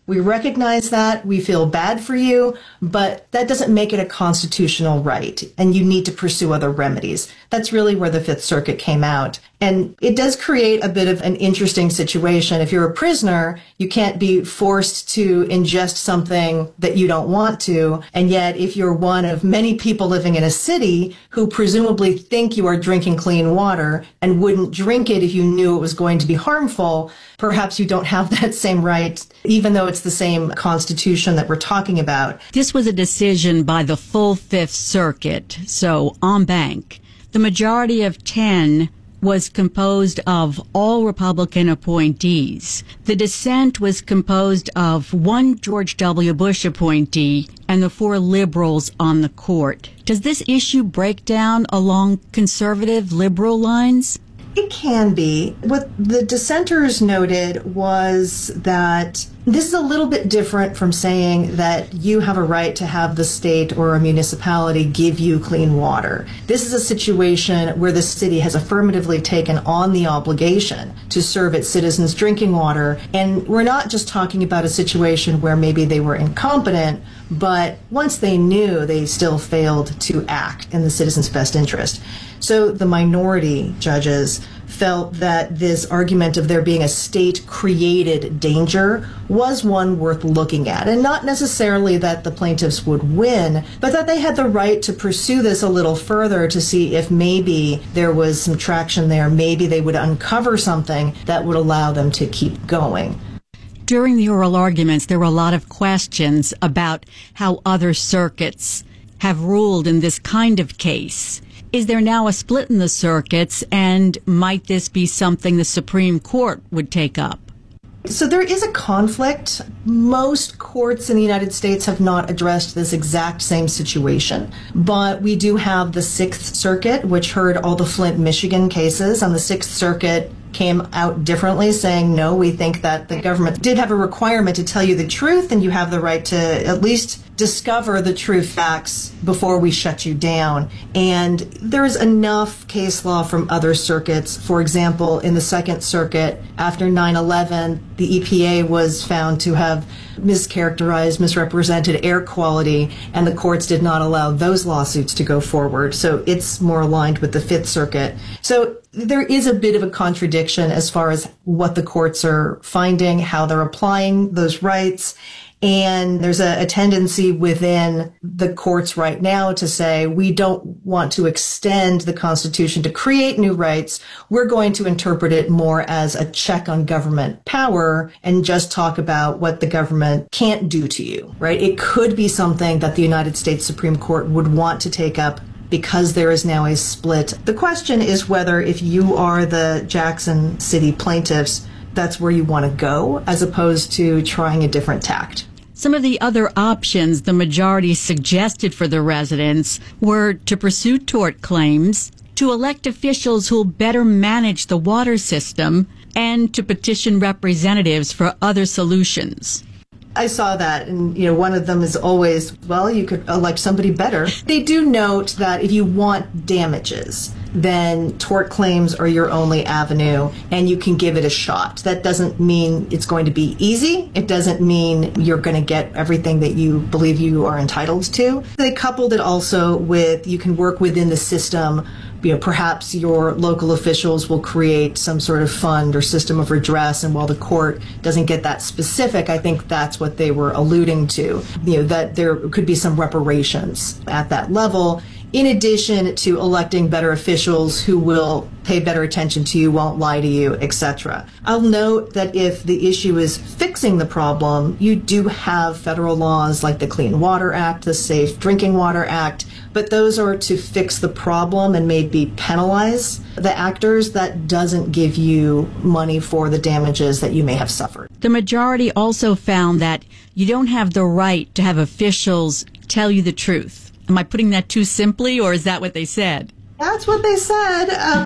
We recognize that. We feel bad for you, but that doesn't make it a constitutional right, and you need to pursue other remedies. That's really where the Fifth Circuit came out. And it does create a bit of an interesting situation. If you're a prisoner, you can't be forced to ingest something that you don't want to. And yet, if you're one of many people living in a city who presumably think you are drinking clean water and wouldn't drink it if you knew it was going to be harmful, perhaps you don't have that same right, even though it's the same Constitution that we're talking about. This was a decision by the full Fifth Circuit, so en banc. The majority of 10 was composed of all Republican appointees. The dissent was composed of one George W. Bush appointee and the 4 liberals on the court. Does this issue break down along conservative liberal lines? It can be. What the dissenters noted was that this is a little bit different from saying that you have a right to have the state or a municipality give you clean water. This is a situation where the city has affirmatively taken on the obligation to serve its citizens drinking water. And we're not just talking about a situation where maybe they were incompetent, but once they knew, they still failed to act in the citizens' best interest. So the minority judges felt that this argument of there being a state-created danger was one worth looking at, and not necessarily that the plaintiffs would win, but that they had the right to pursue this a little further to see if maybe there was some traction there, maybe they would uncover something that would allow them to keep going. During the oral arguments, there were a lot of questions about how other circuits have ruled in this kind of case. Is there now a split in the circuits, and might this be something the Supreme Court would take up? So there is a conflict. Most courts in the United States have not addressed this exact same situation. But we do have the Sixth Circuit, which heard all the Flint, Michigan cases, and the Sixth Circuit came out differently, saying, no, we think that the government did have a requirement to tell you the truth, and you have the right to at least discover the true facts before we shut you down. And there's enough case law from other circuits. For example, in the Second Circuit, after 9/11, the EPA was found to have mischaracterized, misrepresented air quality, and the courts did not allow those lawsuits to go forward. So it's more aligned with the Fifth Circuit. So there is a bit of a contradiction as far as what the courts are finding, how they're applying those rights. And there's a tendency within the courts right now to say, we don't want to extend the Constitution to create new rights. We're going to interpret it more as a check on government power and just talk about what the government can't do to you, right? It could be something that the United States Supreme Court would want to take up because there is now a split. The question is whether if you are the Jackson City plaintiffs, that's where you want to go, as opposed to trying a different tact. Some of the other options the majority suggested for the residents were to pursue tort claims, to elect officials who'll better manage the water system, and to petition representatives for other solutions. I saw that, and one of them is always, well, you could elect somebody better. They do note that if you want damages, then tort claims are your only avenue, and you can give it a shot. That doesn't mean it's going to be easy. It doesn't mean you're going to get everything that you believe you are entitled to. They coupled it also with you can work within the system. Perhaps your local officials will create some sort of fund or system of redress, and while the court doesn't get that specific, I think that's what they were alluding to, that there could be some reparations at that level, in addition to electing better officials who will pay better attention to you, won't lie to you, etc. I'll note that if the issue is fixing the problem, you do have federal laws like the Clean Water Act, the Safe Drinking Water Act, but those are to fix the problem and maybe penalize the actors. That doesn't give you money for the damages that you may have suffered. The majority also found that you don't have the right to have officials tell you the truth. Am I putting that too simply, or is that what they said? That's what they said.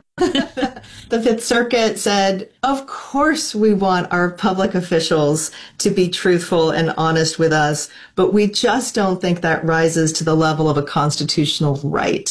The Fifth Circuit said, of course we want our public officials to be truthful and honest with us, but we just don't think that rises to the level of a constitutional right.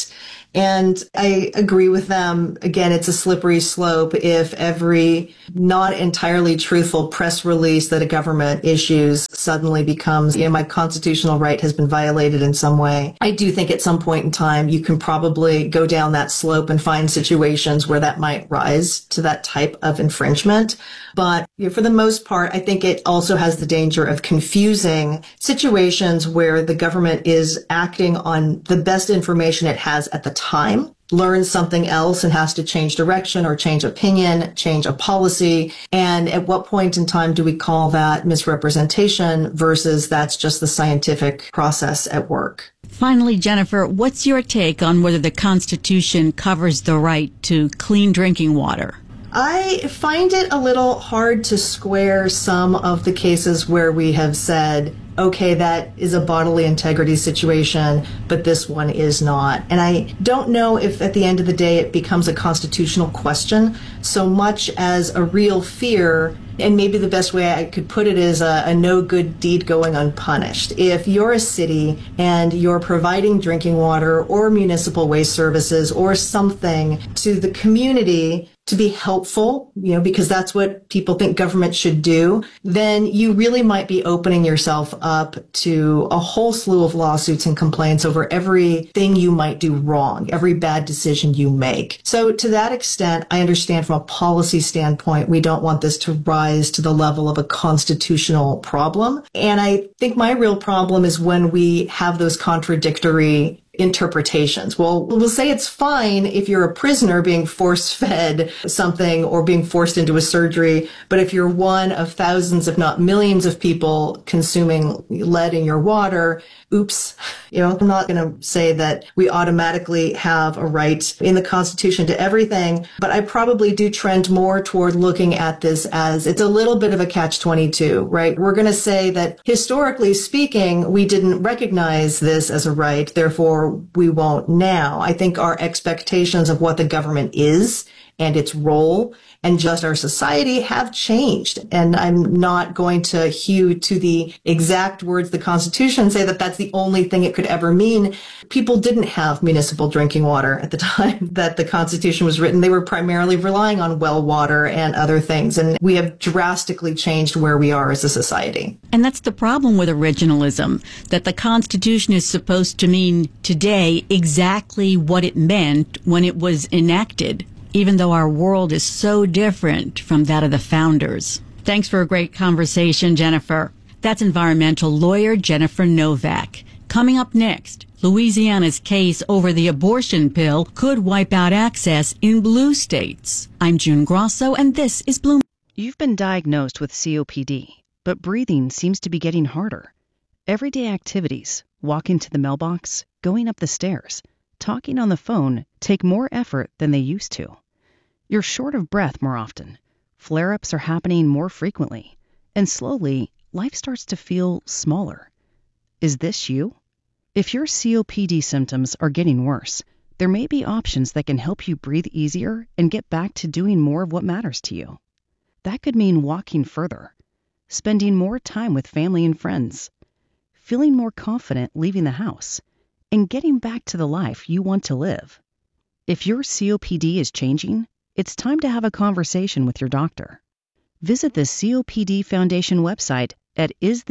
And I agree with them. Again, it's a slippery slope if every not entirely truthful press release that a government issues suddenly becomes, my constitutional right has been violated in some way. I do think at some point in time, you can probably go down that slope and find situations where that might rise to that type of infringement. But for the most part, I think it also has the danger of confusing situations where the government is acting on the best information it has at the time, learns something else and has to change direction or change opinion, change a policy. And at what point in time do we call that misrepresentation versus that's just the scientific process at work? Finally, Jennifer, what's your take on whether the Constitution covers the right to clean drinking water? I find it a little hard to square some of the cases where we have said, okay, that is a bodily integrity situation, but this one is not. And I don't know if at the end of the day it becomes a constitutional question so much as a real fear. And maybe the best way I could put it is a no good deed going unpunished. If you're a city and you're providing drinking water or municipal waste services or something to the community to be helpful, because that's what people think government should do, then you really might be opening yourself up to a whole slew of lawsuits and complaints over everything you might do wrong, every bad decision you make. So to that extent, I understand from a policy standpoint, we don't want this to rise to the level of a constitutional problem. And I think my real problem is when we have those contradictory interpretations. Well, we'll say it's fine if you're a prisoner being force-fed something or being forced into a surgery, but if you're one of thousands, if not millions of people consuming lead in your water, oops, I'm not going to say that we automatically have a right in the Constitution to everything, but I probably do trend more toward looking at this as it's a little bit of a catch-22, right? We're going to say that historically speaking, we didn't recognize this as a right, therefore we won't now. I think our expectations of what the government is and its role and just our society have changed. And I'm not going to hew to the exact words of the Constitution and say that that's the only thing it could ever mean. People didn't have municipal drinking water at the time that the Constitution was written. They were primarily relying on well water and other things. And we have drastically changed where we are as a society. And that's the problem with originalism, that the Constitution is supposed to mean today exactly what it meant when it was enacted, even though our world is so different from that of the founders. Thanks for a great conversation, Jennifer. That's environmental lawyer Jennifer Novak. Coming up next, Louisiana's case over the abortion pill could wipe out access in blue states. I'm June Grosso, and this is Bloom. You've been diagnosed with COPD, but breathing seems to be getting harder. Everyday activities, walking to the mailbox, going up the stairs, talking on the phone take more effort than they used to. You're short of breath more often. Flare-ups are happening more frequently. And slowly, life starts to feel smaller. Is this you? If your COPD symptoms are getting worse, there may be options that can help you breathe easier and get back to doing more of what matters to you. That could mean walking further, spending more time with family and friends, feeling more confident leaving the house, and getting back to the life you want to live. If your COPD is changing, it's time to have a conversation with your doctor. Visit the COPD Foundation website at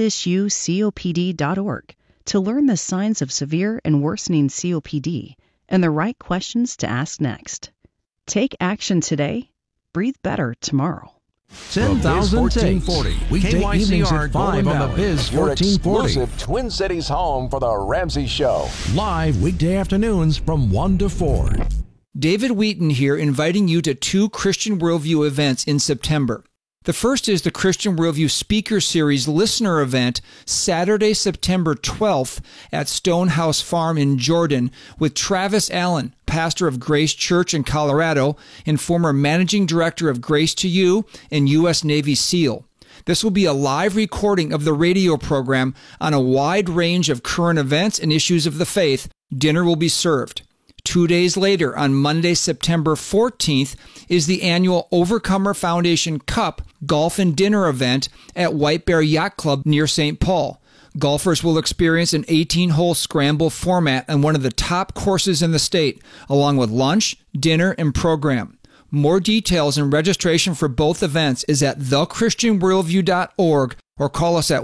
isthisyoucopd.org to learn the signs of severe and worsening COPD and the right questions to ask next. Take action today. Breathe better tomorrow. 10,000 takes. Weekday evenings at 5 on the Biz 1440. Your exclusive Twin Cities home for the Ramsey Show. Live weekday afternoons from 1 to 4. David Wheaton here, inviting you to 2 Christian Worldview events in September. The first is the Christian Worldview Speaker Series Listener Event, Saturday, September 12th at Stonehouse Farm in Jordan with Travis Allen, pastor of Grace Church in Colorado and former managing director of Grace to You and U.S. Navy SEAL. This will be a live recording of the radio program on a wide range of current events and issues of the faith. Dinner will be served. 2 days later, on Monday, September 14th, is the annual Overcomer Foundation Cup Golf and Dinner event at White Bear Yacht Club near St. Paul. Golfers will experience an 18-hole scramble format on one of the top courses in the state, along with lunch, dinner, and program. More details and registration for both events is at thechristianworldview.org or call us at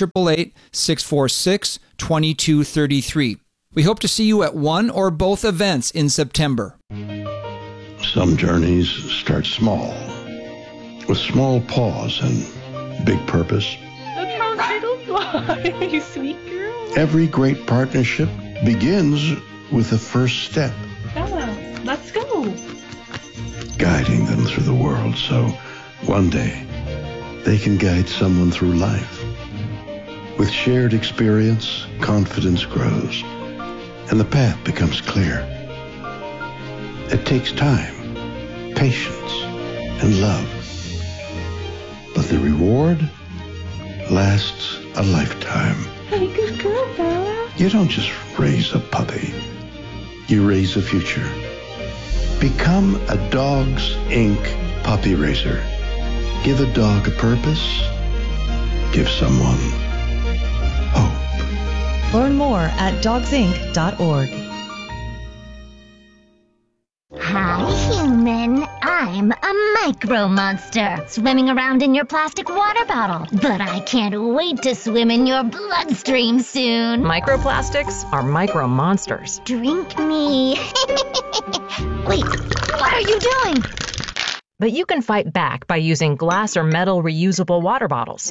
1-888-646-2233. We hope to see you at one or both events in September. Some journeys start small, with small pause and big purpose. Look how little fly, you sweet girl. Every great partnership begins with the first step. Bella, let's go. Guiding them through the world so one day they can guide someone through life. With shared experience, confidence grows, and the path becomes clear. It takes time, patience, and love. But the reward lasts a lifetime. Hey, good girl, Bella. You don't just raise a puppy. You raise a future. Become a Dogs Inc. puppy raiser. Give a dog a purpose. Give someone hope. Learn more at dogsinc.org. Hi, human. I'm a micro monster, swimming around in your plastic water bottle. But I can't wait to swim in your bloodstream soon. Microplastics are micro monsters. Drink me. Wait, what are you doing? But you can fight back by using glass or metal reusable water bottles.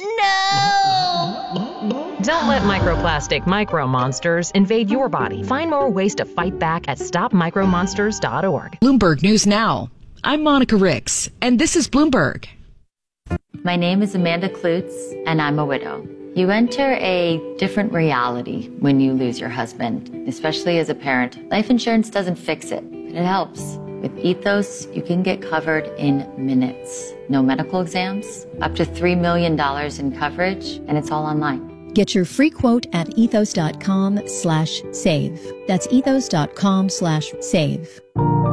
No! Don't let microplastic micro monsters invade your body. Find more ways to fight back at stopmicromonsters.org. Bloomberg News Now. I'm Monica Ricks, and this is Bloomberg. My name is Amanda Klutz, and I'm a widow. You enter a different reality when you lose your husband, especially as a parent. Life insurance doesn't fix it, but it helps. With Ethos, you can get covered in minutes. No medical exams, up to $3 million in coverage, and it's all online. Get your free quote at ethos.com/save. That's ethos.com/save.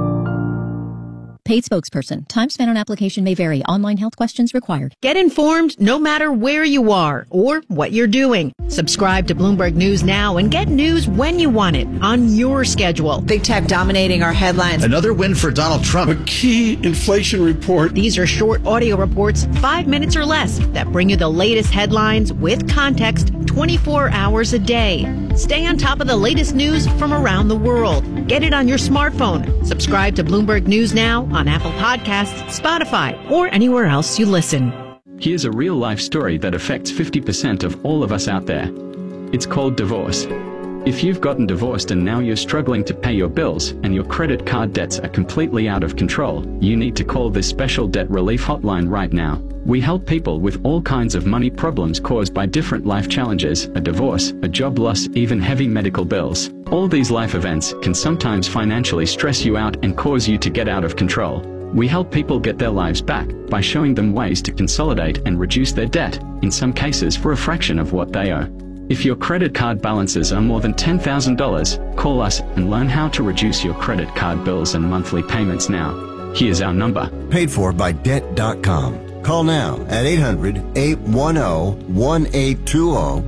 Paid spokesperson. Time spent on application may vary. Online health questions required. Get informed no matter where you are or what you're doing. Subscribe to Bloomberg News Now and get news when you want it on your schedule. Big tech dominating our headlines. Another win for Donald Trump. A key inflation report. These are short audio reports, 5 minutes or less, that bring you the latest headlines with context 24 hours a day. Stay on top of the latest news from around the world. Get it on your smartphone. Subscribe to Bloomberg News Now on Apple Podcasts, Spotify, or anywhere else you listen. Here's a real-life story that affects 50% of all of us out there. It's called divorce. If you've gotten divorced and now you're struggling to pay your bills and your credit card debts are completely out of control, you need to call this special debt relief hotline right now. We help people with all kinds of money problems caused by different life challenges, a divorce, a job loss, even heavy medical bills. All these life events can sometimes financially stress you out and cause you to get out of control. We help people get their lives back by showing them ways to consolidate and reduce their debt, in some cases for a fraction of what they owe. If your credit card balances are more than $10,000, call us and learn how to reduce your credit card bills and monthly payments now. Here's our number. Paid for by Debt.com. Call now at 800-810-1820.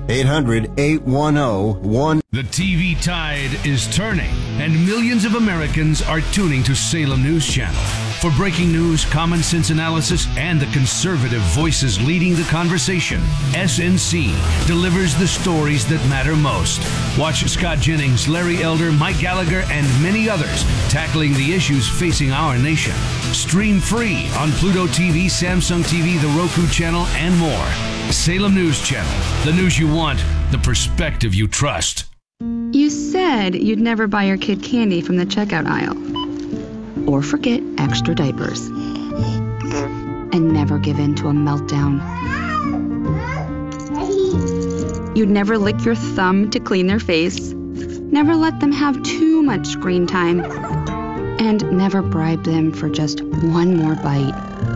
800-810-1. The TV tide is turning, and millions of Americans are tuning to Salem News Channel. For breaking news, common sense analysis, and the conservative voices leading the conversation, SNC delivers the stories that matter most. Watch Scott Jennings, Larry Elder, Mike Gallagher, and many others tackling the issues facing our nation. Stream free on Pluto TV, Samsung TV, the Roku channel, and more. Salem News Channel. The news you want, the perspective you trust. You said you'd never buy your kid candy from the checkout aisle. Or forget extra diapers. And never give in to a meltdown. You'd never lick your thumb to clean their face. Never let them have too much screen time. And never bribe them for just one more bite.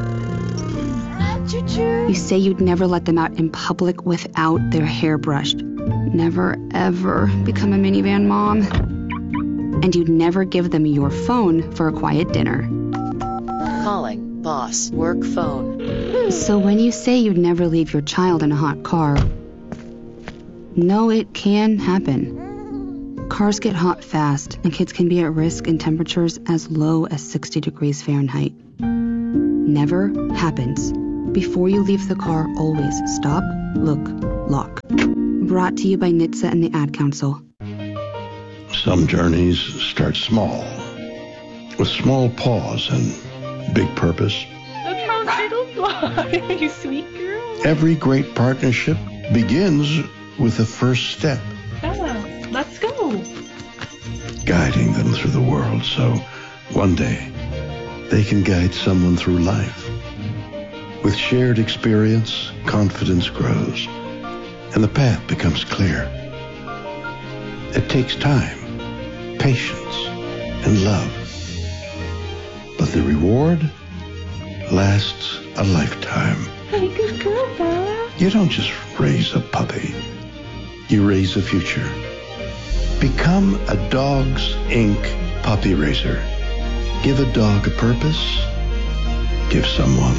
You say you'd never let them out in public without their hair brushed. Never, ever become a minivan mom. And you'd never give them your phone for a quiet dinner. Calling, boss, work phone. So when you say you'd never leave your child in a hot car, No, it can happen. Cars get hot fast, and kids can be at risk in temperatures as low as 60 degrees Fahrenheit. Never happens. Before you leave the car, always stop, look, lock. Brought to you by NHTSA and the Ad Council. Some journeys start small, with small pause and big purpose. Look how little you are, you sweet girl. Every great partnership begins with the first step. Bella, let's go. Guiding them through the world so one day they can guide someone through life. With shared experience, confidence grows, and the path becomes clear. It takes time, patience, and love. But the reward lasts a lifetime. Hey, good girl, Bella. You don't just raise a puppy. You raise a future. Become a Dogs Inc. puppy raiser. Give a dog a purpose. Give someone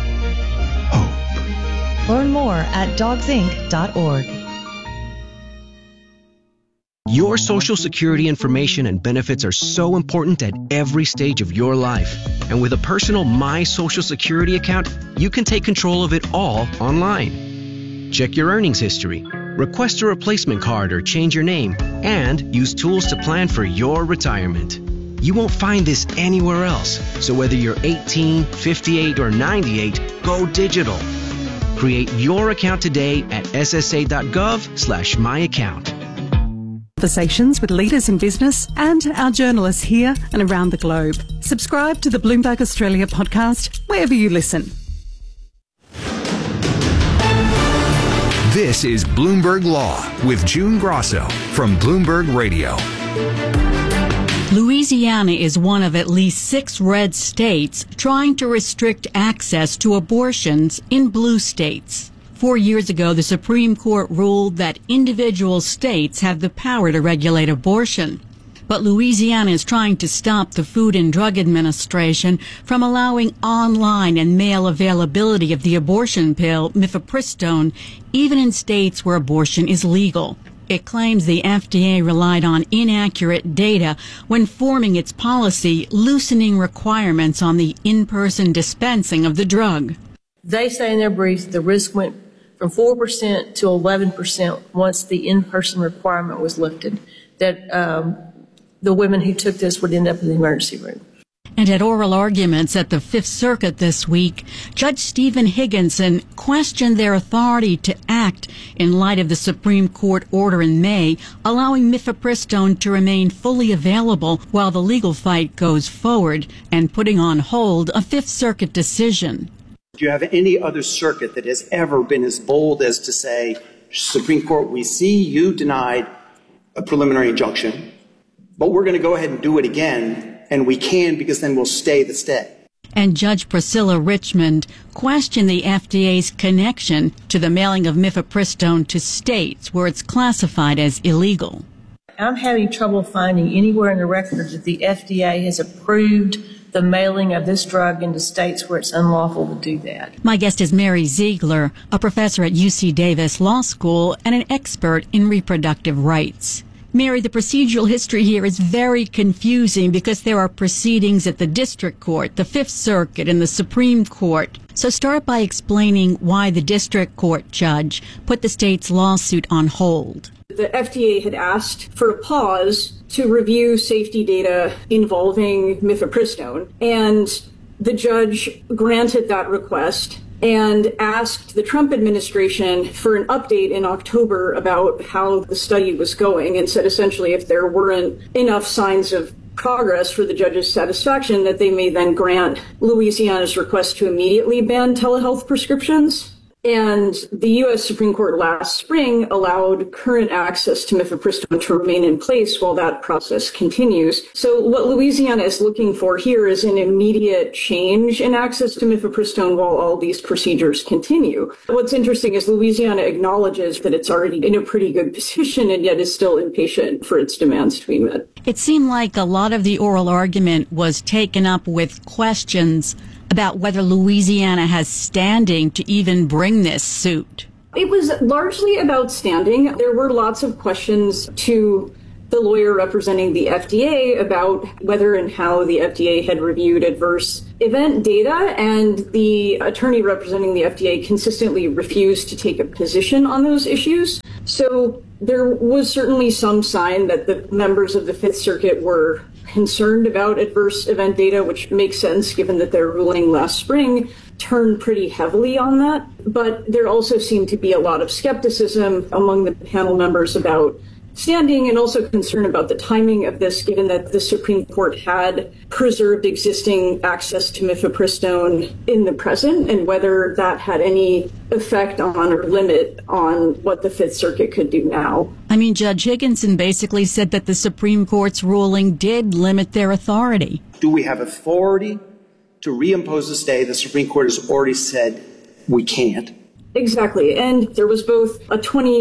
hope. Learn more at dogsinc.org. Your Social Security information and benefits are so important at every stage of your life. And with a personal My Social Security account, you can take control of it all online. Check your earnings history, request a replacement card or change your name, and use tools to plan for your retirement. You won't find this anywhere else. So whether you're 18, 58, or 98, go digital. Create your account today at ssa.gov/myaccount. Conversations with leaders in business and our journalists here and around the globe. Subscribe to the Bloomberg Australia podcast wherever you listen. This is Bloomberg Law with June Grosso from Bloomberg Radio. Louisiana is one of at least 6 red states trying to restrict access to abortions in blue states. 4 years ago, the Supreme Court ruled that individual states have the power to regulate abortion. But Louisiana is trying to stop the Food and Drug Administration from allowing online and mail availability of the abortion pill, mifepristone, even in states where abortion is legal. It claims the FDA relied on inaccurate data when forming its policy, loosening requirements on the in-person dispensing of the drug. They say in their brief the risk went from 4% to 11% once the in-person requirement was lifted, that the women who took this would end up in the emergency room. And at oral arguments at the Fifth Circuit this week, Judge Stephen Higginson questioned their authority to act in light of the Supreme Court order in May, allowing mifepristone to remain fully available while the legal fight goes forward, and putting on hold a Fifth Circuit decision. Do you have any other circuit that has ever been as bold as to say, Supreme Court, we see you denied a preliminary injunction, but we're going to go ahead and do it again, and we can because then we'll stay the stay. And Judge Priscilla Richmond questioned the FDA's connection to the mailing of mifepristone to states where it's classified as illegal. I'm having trouble finding anywhere in the records that the FDA has approved the mailing of this drug into states where it's unlawful to do that. My guest is Mary Ziegler, a professor at UC Davis Law School and an expert in reproductive rights. Mary, the procedural history here is very confusing because there are proceedings at the District Court, the Fifth Circuit, and the Supreme Court. So start by explaining why the District Court judge put the state's lawsuit on hold. The FDA had asked for a pause to review safety data involving mifepristone, and the judge granted that request and asked the Trump administration for an update in October about how the study was going, and said essentially if there weren't enough signs of progress for the judge's satisfaction, that they may then grant Louisiana's request to immediately ban telehealth prescriptions. And the U.S. Supreme Court last spring allowed current access to mifepristone to remain in place while that process continues. So what Louisiana is looking for here is an immediate change in access to mifepristone while all these procedures continue. What's interesting is Louisiana acknowledges that it's already in a pretty good position and yet is still impatient for its demands to be met. It seemed like a lot of the oral argument was taken up with questions about whether Louisiana has standing to even bring this suit. It was largely about standing. There were lots of questions to the lawyer representing the FDA about whether and how the FDA had reviewed adverse event data, and the attorney representing the FDA consistently refused to take a position on those issues. So there was certainly some sign that the members of the Fifth Circuit were concerned about adverse event data, which makes sense given that their ruling last spring turned pretty heavily on that. But there also seemed to be a lot of skepticism among the panel members about standing, and also concern about the timing of this, given that the Supreme Court had preserved existing access to mifepristone in the present, and whether that had any effect on or limit on what the Fifth Circuit could do now. I mean, Judge Higginson basically said that the Supreme Court's ruling did limit their authority. Do we have authority to reimpose a stay? The Supreme Court has already said we can't. Exactly. And there was both a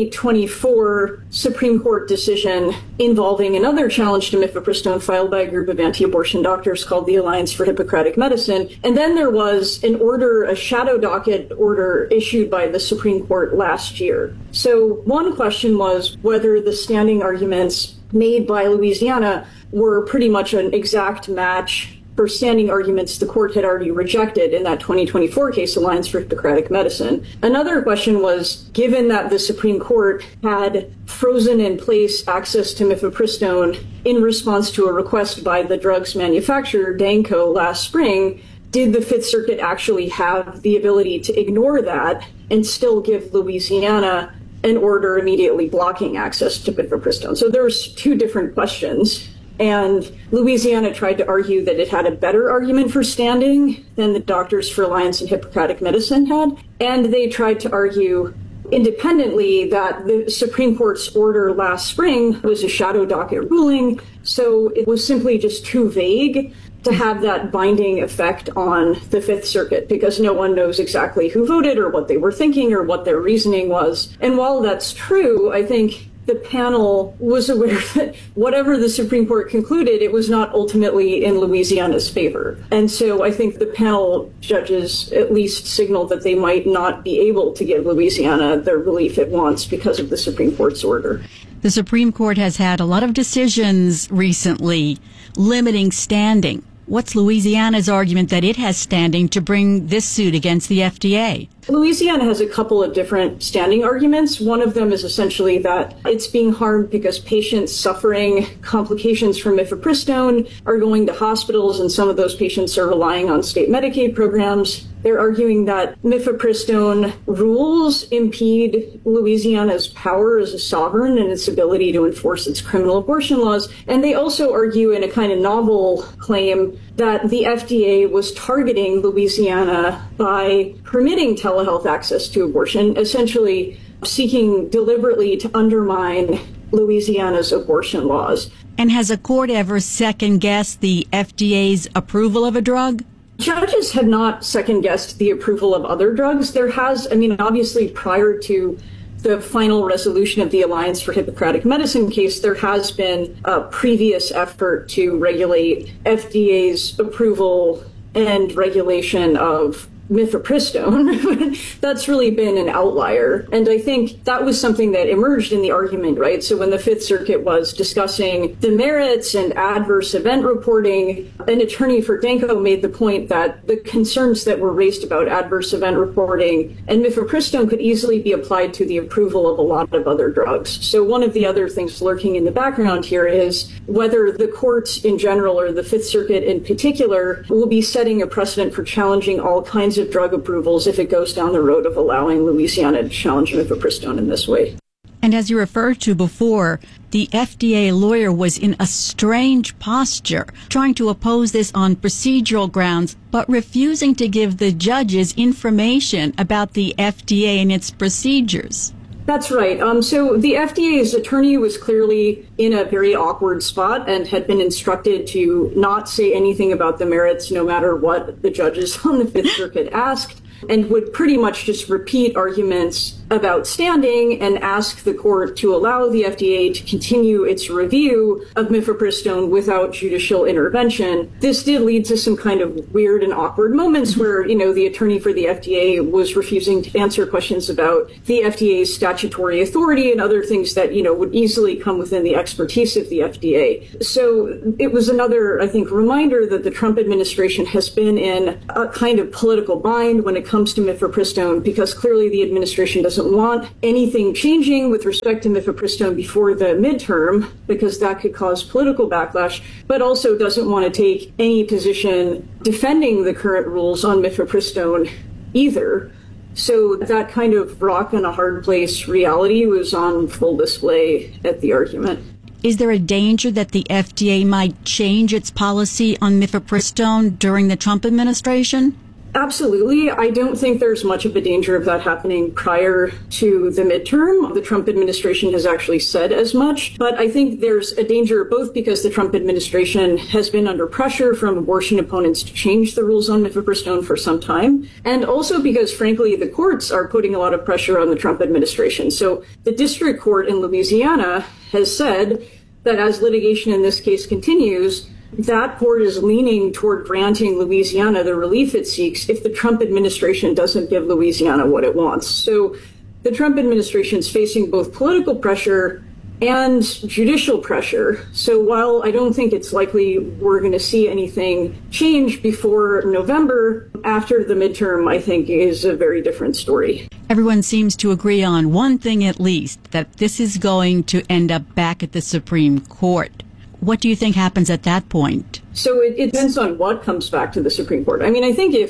2024 Supreme Court decision involving another challenge to mifepristone filed by a group of anti-abortion doctors called the Alliance for Hippocratic Medicine. And then there was an order, a shadow docket order issued by the Supreme Court last year. So one question was whether the standing arguments made by Louisiana were pretty much an exact match for standing arguments the court had already rejected in that 2024 case, Alliance for Hippocratic Medicine. Another question was, given that the Supreme Court had frozen in place access to mifepristone in response to a request by the drugs manufacturer, Danco, last spring, did the Fifth Circuit actually have the ability to ignore that and still give Louisiana an order immediately blocking access to mifepristone? So there's two different questions. And Louisiana tried to argue that it had a better argument for standing than the Doctors for Alliance and Hippocratic Medicine had. And they tried to argue independently that the Supreme Court's order last spring was a shadow docket ruling. So it was simply just too vague to have that binding effect on the Fifth Circuit, because no one knows exactly who voted or what they were thinking or what their reasoning was. And while that's true, I think the panel was aware that whatever the Supreme Court concluded, it was not ultimately in Louisiana's favor. And so I think the panel judges at least signaled that they might not be able to give Louisiana the relief it wants because of the Supreme Court's order. The Supreme Court has had a lot of decisions recently limiting standing. What's Louisiana's argument that it has standing to bring this suit against the FDA? Louisiana has a couple of different standing arguments. One of them is essentially that it's being harmed because patients suffering complications from mifepristone are going to hospitals, and some of those patients are relying on state Medicaid programs. They're arguing that mifepristone rules impede Louisiana's power as a sovereign and its ability to enforce its criminal abortion laws. And they also argue in a kind of novel claim that the FDA was targeting Louisiana by permitting telehealth access to abortion, essentially seeking deliberately to undermine Louisiana's abortion laws. And has a court ever second-guessed the FDA's approval of a drug? Judges have not second-guessed the approval of other drugs. There has, obviously prior to the final resolution of the Alliance for Hippocratic Medicine case, there has been a previous effort to regulate FDA's approval and regulation of mifepristone. That's really been an outlier. And I think that was something that emerged in the argument, right? So when the Fifth Circuit was discussing the merits and adverse event reporting, an attorney for Danco made the point that the concerns that were raised about adverse event reporting and mifepristone could easily be applied to the approval of a lot of other drugs. So one of the other things lurking in the background here is whether the courts in general or the Fifth Circuit in particular will be setting a precedent for challenging all kinds of drug approvals if it goes down the road of allowing Louisiana to challenge mifepristone in this way. And as you referred to before, the FDA lawyer was in a strange posture, trying to oppose this on procedural grounds, but refusing to give the judges information about the FDA and its procedures. That's right. So the FDA's attorney was clearly in a very awkward spot and had been instructed to not say anything about the merits no matter what the judges on the Fifth Circuit asked, and would pretty much just repeat arguments about standing and ask the court to allow the FDA to continue its review of mifepristone without judicial intervention. This did lead to some kind of weird and awkward moments where, the attorney for the FDA was refusing to answer questions about the FDA's statutory authority and other things that, would easily come within the expertise of the FDA. So it was another, I think, reminder that the Trump administration has been in a kind of political bind when it comes to mifepristone, because clearly the administration doesn't want anything changing with respect to mifepristone before the midterm, because that could cause political backlash, but also doesn't want to take any position defending the current rules on mifepristone either. So that kind of rock and a hard place reality was on full display at the argument. Is there a danger that the FDA might change its policy on mifepristone during the Trump administration? Absolutely. I don't think there's much of a danger of that happening prior to the midterm. The Trump administration has actually said as much, but I think there's a danger both because the Trump administration has been under pressure from abortion opponents to change the rules on mifepristone for some time, and also because, frankly, the courts are putting a lot of pressure on the Trump administration. So the district court in Louisiana has said that as litigation in this case continues, that court is leaning toward granting Louisiana the relief it seeks if the Trump administration doesn't give Louisiana what it wants. So the Trump administration is facing both political pressure and judicial pressure. So while I don't think it's likely we're going to see anything change before November, after the midterm, I think is a very different story. Everyone seems to agree on one thing at least, that this is going to end up back at the Supreme Court. What do you think happens at that point? So it depends on what comes back to the Supreme Court. I mean, I think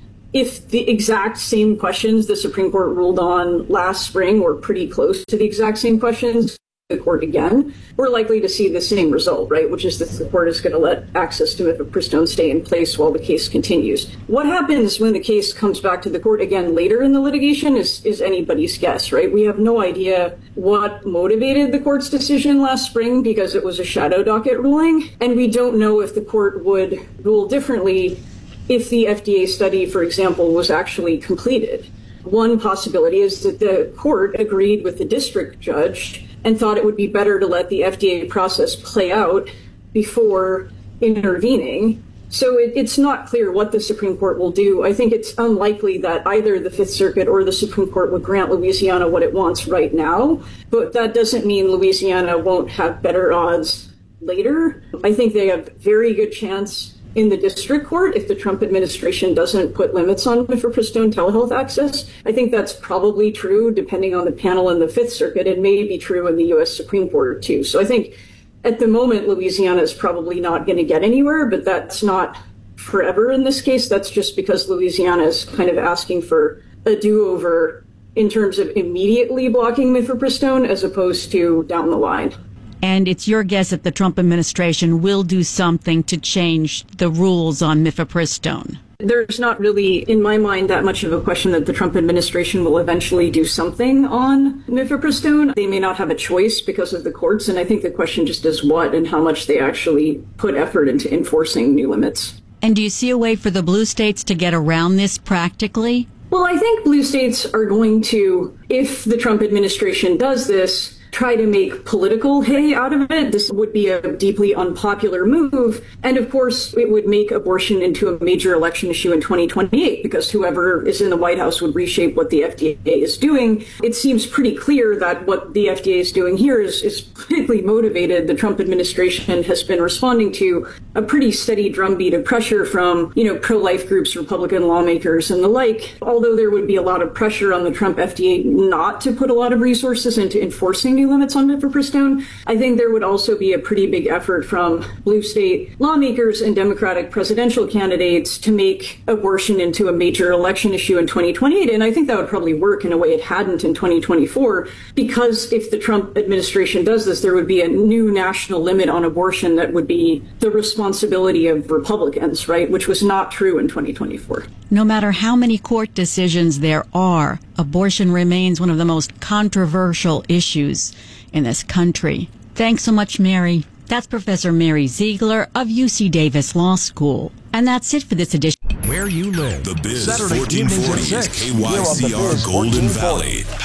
if the exact same questions the Supreme Court ruled on last spring were pretty close to the exact same questions, the court again, we're likely to see the same result, right? Which is that the court is going to let access to mifepristone stay in place while the case continues. What happens when the case comes back to the court again later in the litigation is anybody's guess, right? We have no idea what motivated the court's decision last spring because it was a shadow docket ruling, and we don't know if the court would rule differently if the FDA study, for example, was actually completed. One possibility is that the court agreed with the district judge and thought it would be better to let the FDA process play out before intervening. So it's not clear what the Supreme Court will do. I think it's unlikely that either the Fifth Circuit or the Supreme Court would grant Louisiana what it wants right now, but that doesn't mean Louisiana won't have better odds later. I think they have very good chance in the district court if the Trump administration doesn't put limits on mifepristone telehealth access. I think that's probably true depending on the panel in the Fifth Circuit. It may be true in the U.S. Supreme Court too. So I think at the moment, Louisiana is probably not going to get anywhere, but that's not forever in this case. That's just because Louisiana is kind of asking for a do-over in terms of immediately blocking mifepristone as opposed to down the line. And it's your guess that the Trump administration will do something to change the rules on mifepristone? There's not really, in my mind, that much of a question that the Trump administration will eventually do something on mifepristone. They may not have a choice because of the courts, and I think the question just is what and how much they actually put effort into enforcing new limits. And do you see a way for the blue states to get around this practically? Well, I think blue states are going to, if the Trump administration does this, try to make political hay out of it. This would be a deeply unpopular move. And of course, it would make abortion into a major election issue in 2028 because whoever is in the White House would reshape what the FDA is doing. It seems pretty clear that what the FDA is doing here is politically motivated. The Trump administration has been responding to a pretty steady drumbeat of pressure from, pro-life groups, Republican lawmakers and the like. Although there would be a lot of pressure on the Trump FDA not to put a lot of resources into enforcing new limits on mifepristone, I think there would also be a pretty big effort from blue state lawmakers and Democratic presidential candidates to make abortion into a major election issue in 2028. And I think that would probably work in a way it hadn't in 2024, because if the Trump administration does this, there would be a new national limit on abortion that would be the responsibility of Republicans, right? Which was not true in 2024. No matter how many court decisions there are, abortion remains one of the most controversial issues in this country. Thanks so much, Mary. That's Professor Mary Ziegler of UC Davis Law School. And that's it for this edition. Where you live. The Biz 1440 is KYCR Golden Valley, powered by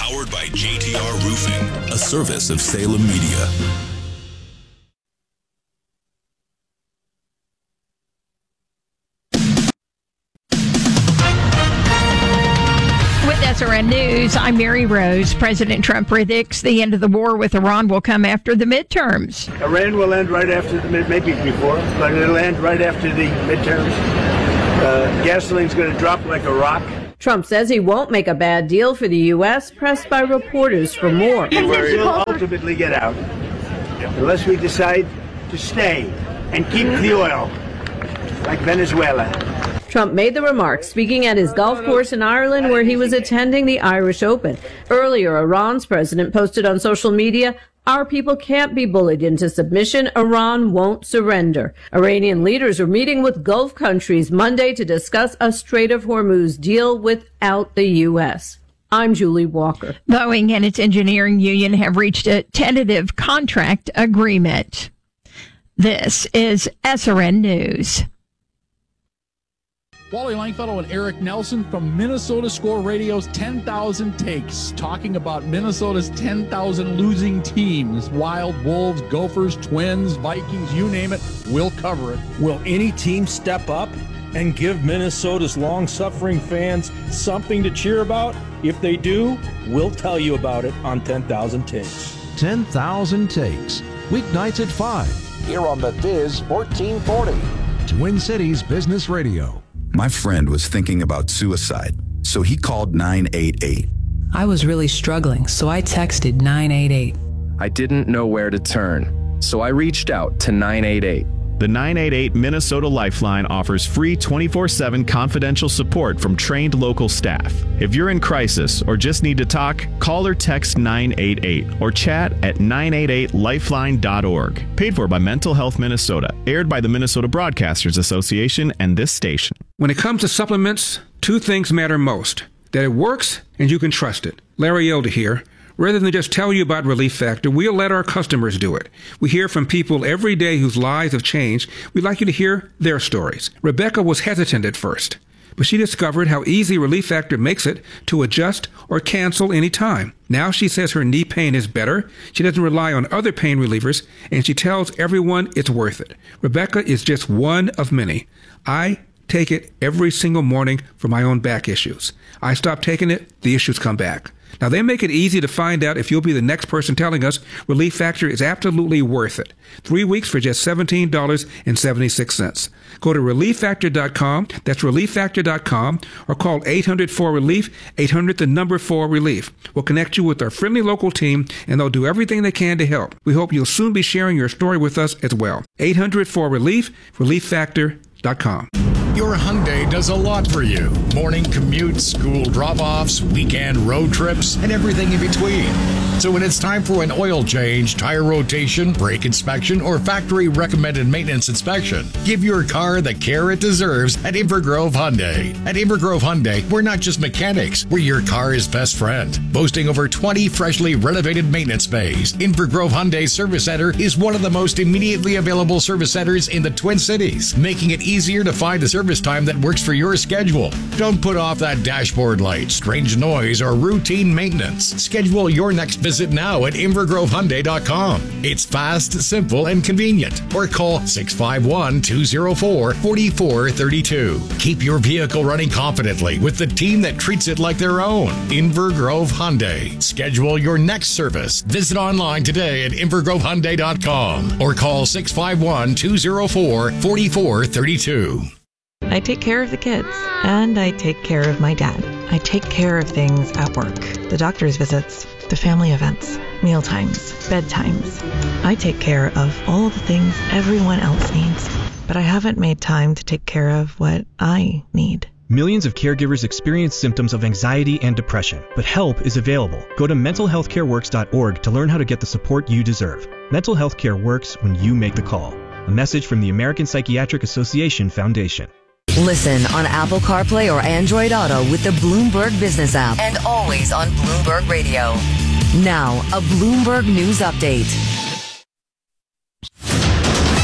by JTR Roofing, a service of Salem Media. With SRN News, I'm Mary Rose. President Trump predicts the end of the war with Iran will come after the midterms. Iran will end right after the maybe before, but it'll end right after the midterms. Gasoline's going to drop like a rock. Trump says he won't make a bad deal for the U.S., pressed by reporters for more. We'll ultimately get out, unless we decide to stay and keep the oil, like Venezuela. Trump made the remarks speaking at his golf course in Ireland where he was attending the Irish Open. Earlier, Iran's president posted on social media, "Our people can't be bullied into submission. Iran won't surrender." Iranian leaders are meeting with Gulf countries Monday to discuss a Strait of Hormuz deal without the U.S. I'm Julie Walker. Boeing and its engineering union have reached a tentative contract agreement. This is SRN News. Wally Langfellow and Eric Nelson from Minnesota Score Radio's 10,000 Takes, talking about Minnesota's 10,000 losing teams. Wild, Wolves, Gophers, Twins, Vikings, you name it, we'll cover it. Will any team step up and give Minnesota's long-suffering fans something to cheer about? If they do, we'll tell you about it on 10,000 Takes. 10,000 Takes, weeknights at 5, here on the Biz 1440, Twin Cities Business Radio. My friend was thinking about suicide, so he called 988. I was really struggling, so I texted 988. I didn't know where to turn, so I reached out to 988. The 988 Minnesota Lifeline offers free 24/7 confidential support from trained local staff. If you're in crisis or just need to talk, call or text 988 or chat at 988lifeline.org. Paid for by Mental Health Minnesota. Aired by the Minnesota Broadcasters Association and this station. When it comes to supplements, two things matter most: that it works and you can trust it. Larry Elder here. Rather than just tell you about Relief Factor, we'll let our customers do it. We hear from people every day whose lives have changed. We'd like you to hear their stories. Rebecca was hesitant at first, but she discovered how easy Relief Factor makes it to adjust or cancel any time. Now she says her knee pain is better, she doesn't rely on other pain relievers, and she tells everyone it's worth it. Rebecca is just one of many. I take it every single morning for my own back issues. I stop taking it, the issues come back. Now, they make it easy to find out if you'll be the next person telling us Relief Factor is absolutely worth it. 3 weeks for just $17.76. Go to ReliefFactor.com, that's ReliefFactor.com, or call 800-4RELIEF, 800-4RELIEF. We'll connect you with our friendly local team, and they'll do everything they can to help. We hope you'll soon be sharing your story with us as well. 800-4RELIEF, ReliefFactor.com. Your Hyundai does a lot for you. Morning commutes, school drop-offs, weekend road trips, and everything in between. So when it's time for an oil change, tire rotation, brake inspection, or factory-recommended maintenance inspection, give your car the care it deserves at Invergrove Hyundai. At Invergrove Hyundai, we're not just mechanics, we're your car's best friend. Boasting over 20 freshly renovated maintenance bays, Invergrove Hyundai Service Center is one of the most immediately available service centers in the Twin Cities, making it easier to find a service time that works for your schedule. Don't put off that dashboard light, strange noise, or routine maintenance. Schedule your next visit now at InvergroveHyundai.com. It's fast, simple, and convenient. Or call 651-204-4432. Keep your vehicle running confidently with the team that treats it like their own. Invergrove Hyundai. Schedule your next service. Visit online today at InvergroveHyundai.com or call 651-204-4432. I take care of the kids, and I take care of my dad. I take care of things at work, the doctor's visits, the family events, mealtimes, bedtimes. I take care of all the things everyone else needs, but I haven't made time to take care of what I need. Millions of caregivers experience symptoms of anxiety and depression, but help is available. Go to mentalhealthcareworks.org to learn how to get the support you deserve. Mental health care works when you make the call. A message from the American Psychiatric Association Foundation. Listen on Apple CarPlay or Android Auto with the Bloomberg Business app and always on Bloomberg Radio. Now, a Bloomberg News Update.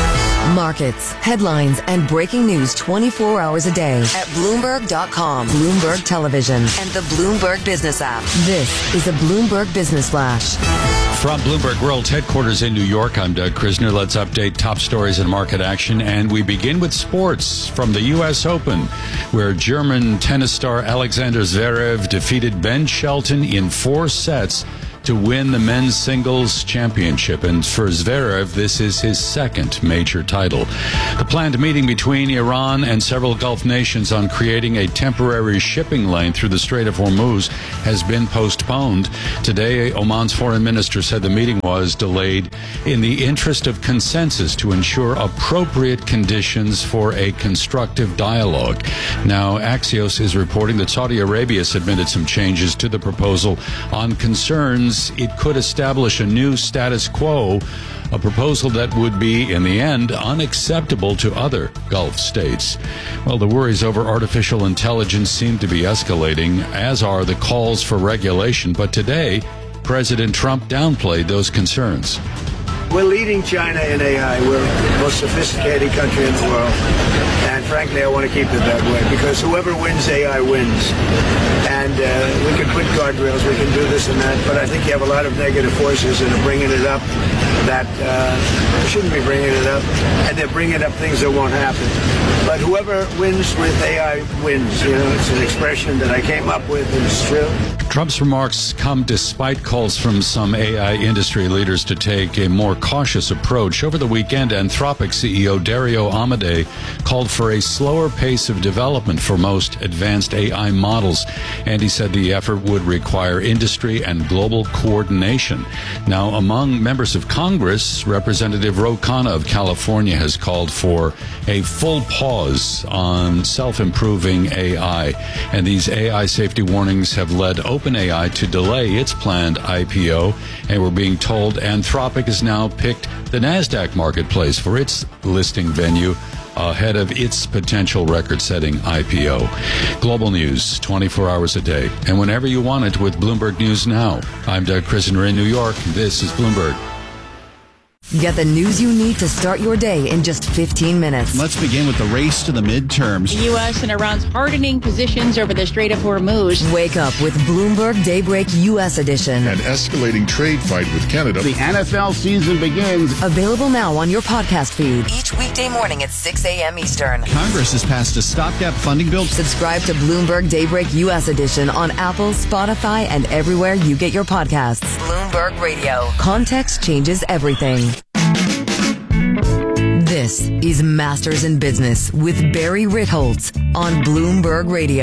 Markets, headlines, and breaking news 24 hours a day at Bloomberg.com, Bloomberg Television, and the Bloomberg Business app. This is a Bloomberg Business Flash. From Bloomberg World's headquarters in New York, I'm Doug Krisner. Let's update top stories and market action. And we begin with sports from the U.S. Open, where German tennis star Alexander Zverev defeated Ben Shelton in 4 sets to win the men's singles championship. And for Zverev, this is his second major title. The planned meeting between Iran and several Gulf nations on creating a temporary shipping lane through the Strait of Hormuz has been postponed. Today, Oman's foreign minister said the meeting was delayed in the interest of consensus to ensure appropriate conditions for a constructive dialogue. Now, Axios is reporting that Saudi Arabia submitted some changes to the proposal on concerns it could establish a new status quo, a proposal that would be, in the end, unacceptable to other Gulf states. Well, the worries over artificial intelligence seem to be escalating, as are the calls for regulation. But today, President Trump downplayed those concerns. We're leading China in AI. We're the most sophisticated country in the world. And frankly, I want to keep it that way, because whoever wins AI wins. And we can put guardrails, we can do this and that, but I think you have a lot of negative forces that are bringing it up that shouldn't be bringing it up, and they're bringing up things that won't happen. But whoever wins with AI wins. You know, it's an expression that I came up with, and it's true. Trump's remarks come despite calls from some AI industry leaders to take a more cautious approach. Over the weekend, Anthropic CEO Dario Amodei called for a slower pace of development for most advanced AI models, and he said the effort would require industry and global coordination. Now, among members of Congress, Representative Ro Khanna of California has called for a full pause on self-improving AI, and these AI safety warnings have led OpenAI to delay its planned IPO, and we're being told Anthropic has now picked the NASDAQ marketplace for its listing venue ahead of its potential record-setting IPO. Global news, 24 hours a day, and whenever you want it with Bloomberg News Now. I'm Doug Krisner in New York. This is Bloomberg. Get the news you need to start your day in just 15 minutes. Let's begin with the race to the midterms. The U.S. and Iran's hardening positions over the Strait of Hormuz. Wake up with Bloomberg Daybreak U.S. edition. An escalating trade fight with Canada. The NFL season begins. Available now on your podcast feed. Each weekday morning at 6 a.m. Eastern. Congress has passed a stopgap funding bill. Subscribe to Bloomberg Daybreak U.S. edition on Apple, Spotify, and everywhere you get your podcasts. Bloomberg Radio. Context changes everything. This is Masters in Business with Barry Ritholtz on Bloomberg Radio.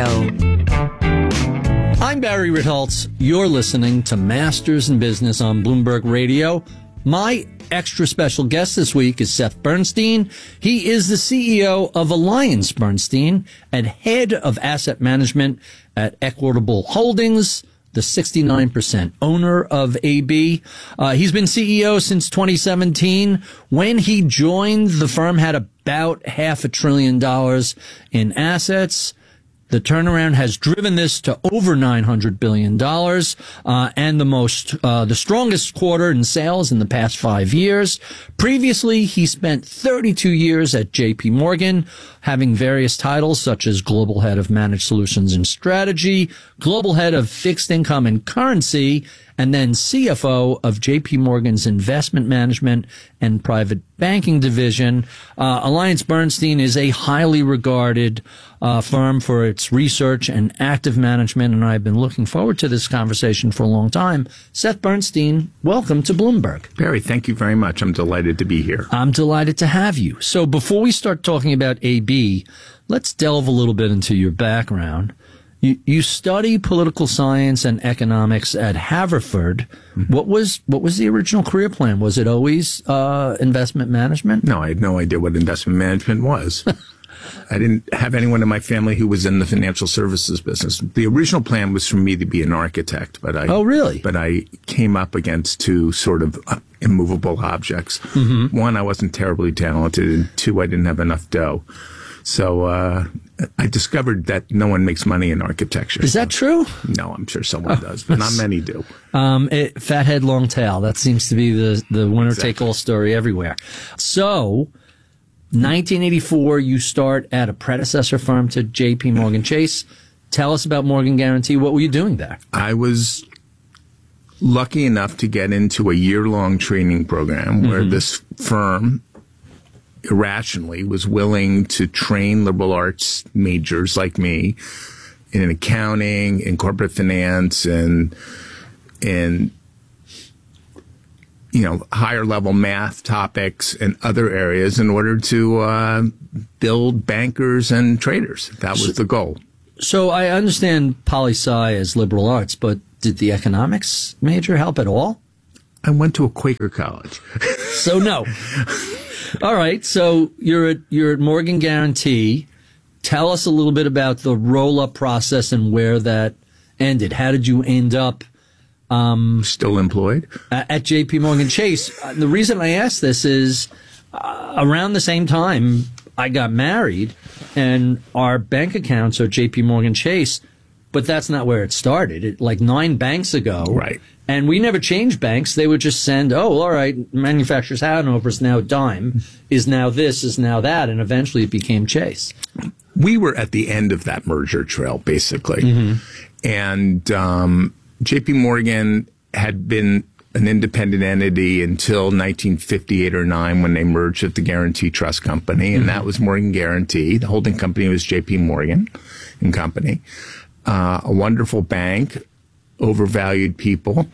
I'm Barry Ritholtz. You're listening to Masters in Business on Bloomberg Radio. My extra special guest this week is Seth Bernstein. He is the CEO of AllianceBernstein and head of asset management at Equitable Holdings, the 69% owner of AB. He's been CEO since 2017. When he joined, the firm had about $500 billion in assets. The turnaround has driven this to over $900 billion, and the strongest quarter in sales in the past 5 years. Previously, he spent 32 years at JP Morgan, having various titles such as Global Head of Managed Solutions and Strategy, Global Head of Fixed Income and Currency, and then CFO of JP Morgan's Investment Management and Private Banking Division. AllianceBernstein is a highly regarded firm for its research and active management, and I've been looking forward to this conversation for a long time. Seth Bernstein, welcome to Bloomberg. Barry, thank you very much. I'm delighted to be here. I'm delighted to have you. So before we start talking about AB, let's delve a little bit into your background. You study political science and economics at Haverford. Mm-hmm. What was the original career plan? Was it always investment management? No, I had no idea what investment management was. I didn't have anyone in my family who was in the financial services business. The original plan was for me to be an architect, but Oh, really? But I came up against two sort of immovable objects. Mm-hmm. One, I wasn't terribly talented, and two, I didn't have enough dough. So I discovered that no one makes money in architecture. Is that true? No, I'm sure someone does, but not many do. Fat head, long tail. That seems to be the winner-take-all story everywhere. So 1984, you start at a predecessor firm to J.P. Morgan Chase. Tell us about Morgan Guarantee. What were you doing there? I was lucky enough to get into a year-long training program where this firm irrationally was willing to train liberal arts majors like me in accounting, in corporate finance, and in higher level math topics and other areas in order to build bankers and traders. That was the goal. So I understand poli-sci as liberal arts, but did the economics major help at all? I went to a Quaker college. So no. All right. So you're at Morgan Guarantee. Tell us a little bit about the roll-up process and where that ended. How did you end up still employed at J.P. Morgan Chase? The reason I ask this is around the same time I got married, and our bank accounts are J.P. Morgan Chase, but that's not where it started. Like 9 banks ago. Right. And we never changed banks. They would just send, all right, Manufacturers Hanover is now Dime, is now this, is now that, and eventually it became Chase. We were at the end of that merger trail, basically. And J.P. Morgan had been an independent entity until 1958 or 9 when they merged with the Guarantee Trust Company, and that was Morgan Guarantee. The holding company was J.P. Morgan and Company. A wonderful bank, overvalued people,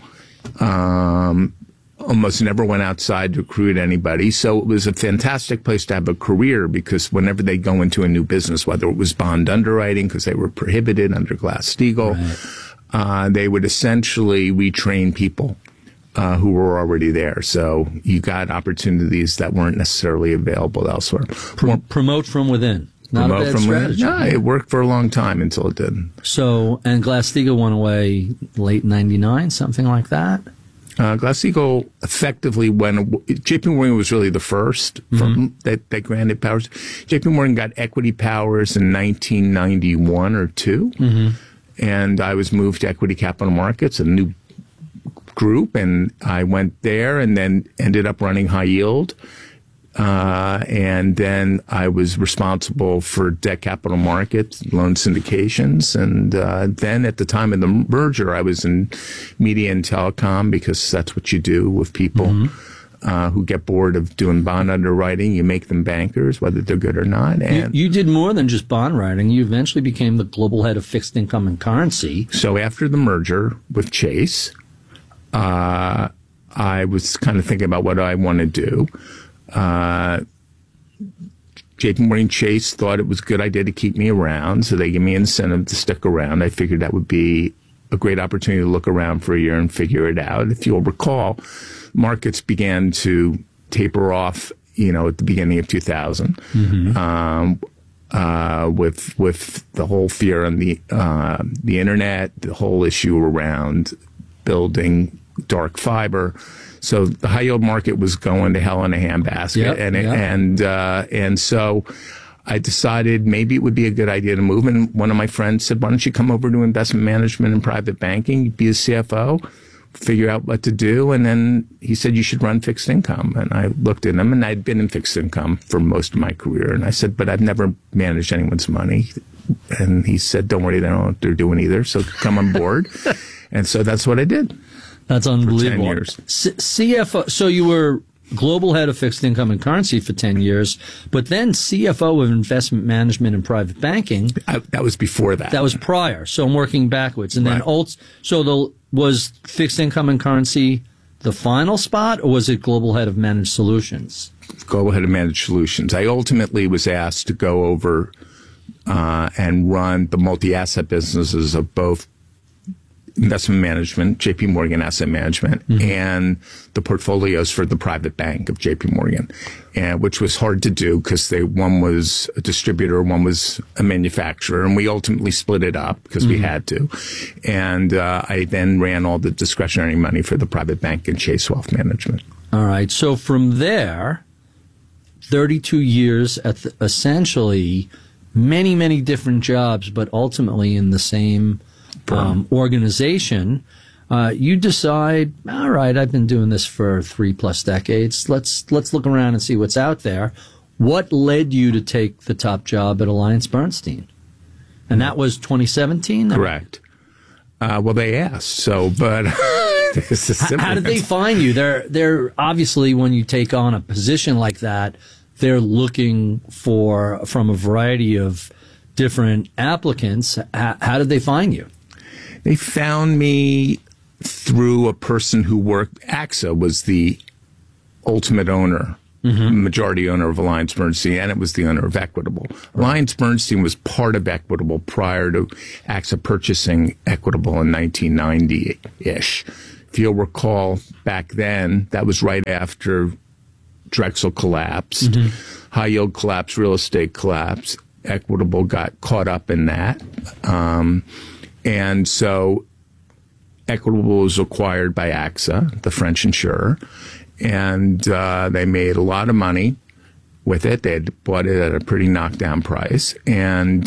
almost never went outside to recruit anybody. So it was a fantastic place to have a career because whenever they go into a new business, whether it was bond underwriting because they were prohibited under Glass-Steagall, they would essentially retrain people who were already there. So you got opportunities that weren't necessarily available elsewhere. Promote from within. Not a bad strategy. No, it worked for a long time until it didn't. So, and Glass-Steagall went away late 99, something like that? Glass-Steagall effectively J.P. Morgan was really the first from that granted powers. J.P. Morgan got equity powers in 1991 or 2. And I was moved to Equity Capital Markets, a new group, and I went there and then ended up running high yield. And then I was responsible for debt capital markets, loan syndications. And then at the time of the merger, I was in media and telecom because that's what you do with people who get bored of doing bond underwriting. You make them bankers, whether they're good or not. And you did more than just bond writing. You eventually became the global head of fixed income and currency. So after the merger with Chase, I was kind of thinking about what I want to do. J.P. Morgan Chase thought it was a good idea to keep me around, so they gave me an incentive to stick around. I figured that would be a great opportunity to look around for a year and figure it out. If you'll recall, markets began to taper off, at the beginning of 2000, with the whole fear on the internet, the whole issue around building dark fiber. So the high yield market was going to hell in a handbasket, and so I decided maybe it would be a good idea to move. And one of my friends said, "Why don't you come over to investment management and private banking? Be a CFO, figure out what to do." And then he said, "You should run fixed income." And I looked at him, and I'd been in fixed income for most of my career. And I said, "But I've never managed anyone's money." And he said, "Don't worry, they don't know what they're doing either. So come on board." And so that's what I did. That's unbelievable. For 10 years. CFO. So you were global head of fixed income and currency for 10 years, but then CFO of investment management and private banking. That was before that. That was prior. So I'm working backwards. And then was fixed income and currency the final spot, or was it global head of managed solutions? Global head of managed solutions. I ultimately was asked to go over and run the multi-asset businesses of both investment management, J.P. Morgan Asset Management, and the portfolios for the private bank of J.P. Morgan, which was hard to do because one was a distributor, one was a manufacturer, and we ultimately split it up because we had to. And I then ran all the discretionary money for the private bank and Chase Wealth Management. All right. So from there, 32 years at essentially many, many different jobs, but ultimately in the same organization, you decide, all right, I've been doing this for 3+ decades. Let's look around and see what's out there. What led you to take the top job at AllianceBernstein? And that was 2017? Correct. Well, they asked, but how did they find you? They're obviously, when you take on a position like that, they're looking from a variety of different applicants. How did they find you? They found me through a person who worked. AXA was the ultimate owner, majority owner of AllianceBernstein, and it was the owner of Equitable. Right. AllianceBernstein was part of Equitable prior to AXA purchasing Equitable in 1990-ish. If you'll recall, back then, that was right after Drexel collapsed, high yield collapsed, real estate collapsed. Equitable got caught up in that. And so Equitable was acquired by AXA, the French insurer, and they made a lot of money with it. They had bought it at a pretty knockdown price. And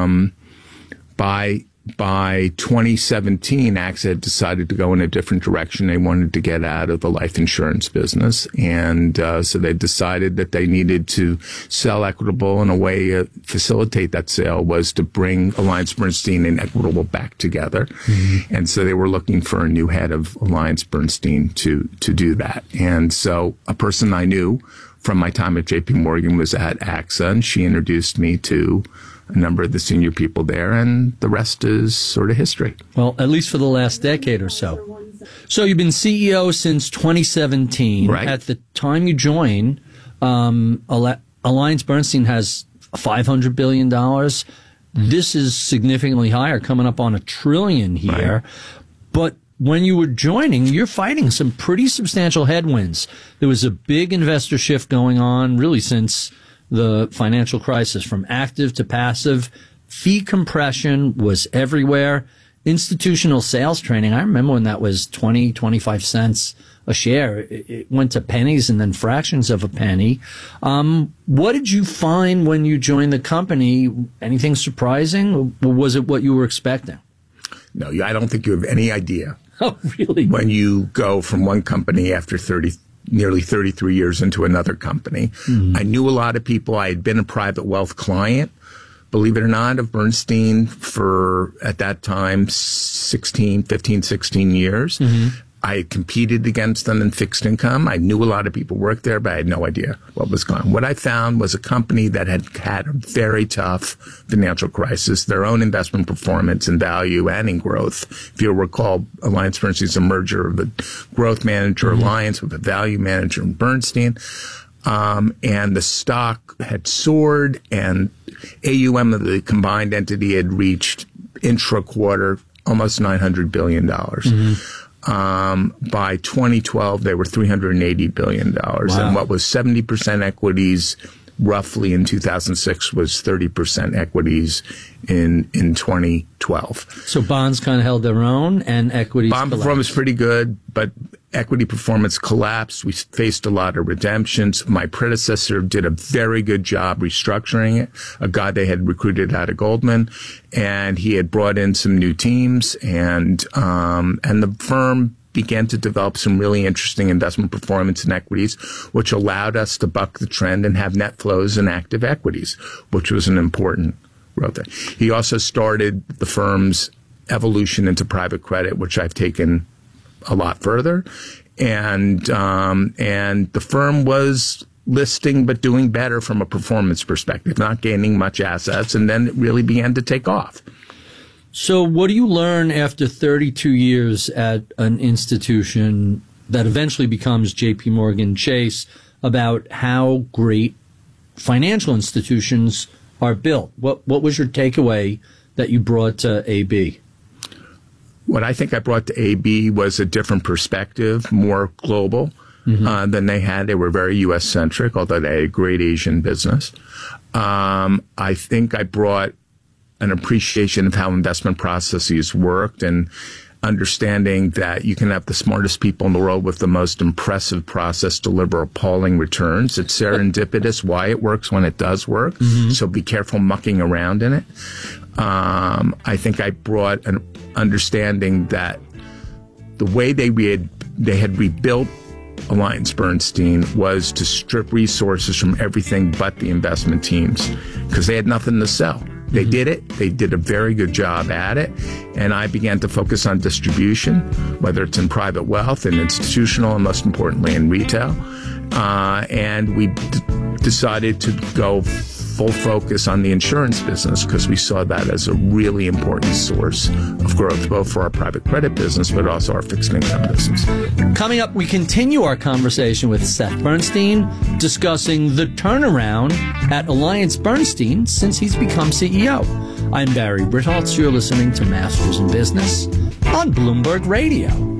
by 2017, AXA had decided to go in a different direction. They wanted to get out of the life insurance business. And so they decided that they needed to sell Equitable, and a way to facilitate that sale was to bring AllianceBernstein and Equitable back together. And so they were looking for a new head of AllianceBernstein to do that. And so a person I knew from my time at JP Morgan was at AXA, and she introduced me to a number of the senior people there, and the rest is sort of history. Well, at least for the last decade or so. So you've been CEO since 2017. Right. At the time you joined, AllianceBernstein has $500 billion. This is significantly higher, coming up on $1 trillion here. Right. But when you were joining, you're fighting some pretty substantial headwinds. There was a big investor shift going on really since the financial crisis, from active to passive. Fee compression was everywhere. Institutional sales training, I remember when that was 20, 25 cents a share. It went to pennies and then fractions of a penny. What did you find when you joined the company? Anything surprising? Or was it what you were expecting? No, I don't think you have any idea. Oh, really? When you go from one company after nearly 33 years into another company. I knew a lot of people. I had been a private wealth client, believe it or not, of Bernstein for, at that time, 15, 16 years. I had competed against them in fixed income. I knew a lot of people worked there, but I had no idea what was going on. What I found was a company that had had a very tough financial crisis, their own investment performance and value and in growth. If you'll recall, AllianceBernstein is a merger of a growth manager Alliance with a value manager in Bernstein. And the stock had soared, and AUM of the combined entity had reached intra-quarter almost $900 billion. By 2012, they were $380 billion. Wow. And what was 70% equities roughly in 2006 was 30% equities in 2012. So bonds kind of held their own, and equities Bond performance was pretty good, but equity performance collapsed. We faced a lot of redemptions. My predecessor did a very good job restructuring it, a guy they had recruited out of Goldman, and he had brought in some new teams, and the firm began to develop some really interesting investment performance in equities, which allowed us to buck the trend and have net flows in active equities, which was an important growth thing. He also started the firm's evolution into private credit, which I've taken a lot further. And the firm was listing but doing better from a performance perspective, not gaining much assets, and then it really began to take off. So what do you learn after 32 years at an institution that eventually becomes JP Morgan Chase about how great financial institutions are built? What was your takeaway that you brought to AB? What I think I brought to AB was a different perspective, more global than they had. They were very U.S.-centric, although they had a great Asian business. I think I brought an appreciation of how investment processes worked, and understanding that you can have the smartest people in the world with the most impressive process deliver appalling returns. It's serendipitous why it works when it does work. So be careful mucking around in it. I think I brought an understanding that the way they had rebuilt AllianceBernstein was to strip resources from everything but the investment teams because they had nothing to sell. They did it. They did a very good job at it. And I began to focus on distribution, whether it's in private wealth and institutional, and most importantly in retail. And we decided to go full focus on the insurance business because we saw that as a really important source of growth, both for our private credit business, but also our fixed income business. Coming up, we continue our conversation with Seth Bernstein, discussing the turnaround at AllianceBernstein since he's become CEO. I'm Barry Britholtz. You're listening to Masters in Business on Bloomberg Radio.